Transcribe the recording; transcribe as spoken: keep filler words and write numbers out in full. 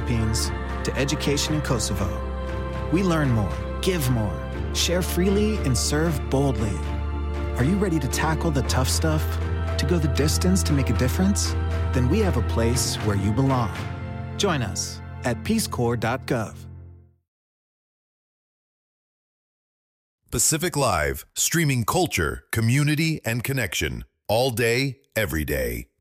Philippines to education in Kosovo. We learn more, give more, share freely, and serve boldly. Are you ready to tackle the tough stuff? To go the distance to make a difference? Then we have a place where you belong. Join us at peace corps dot gov. Pacific Live, streaming culture, community, and connection all day, every day.